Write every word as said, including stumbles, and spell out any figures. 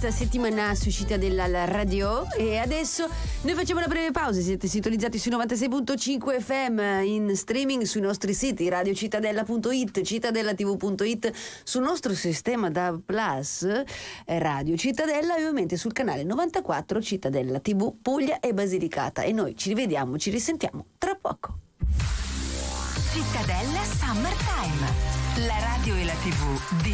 questa settimana su Cittadella Radio. E adesso noi facciamo una breve pausa. Siete sintonizzati su novantasei virgola cinque F M, in streaming sui nostri siti radiocittadella punto it, cittadellativ punto it, sul nostro sistema D A B Plus, Radio Cittadella, e ovviamente sul canale novantaquattro Cittadella tivù Puglia e Basilicata. E noi ci rivediamo, ci risentiamo tra poco. Cittadella Summertime, la radio e la tivù di